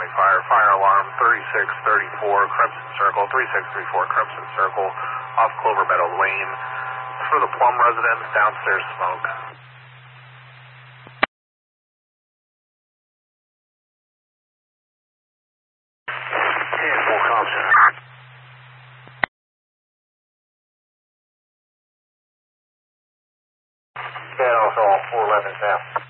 fire. Fire alarm 3634 Crimson Circle, 3634 Crimson Circle, off Clover Meadow Lane. For the Plum residence, downstairs smoke. Yeah, 4 cops. Yeah, also 411 south.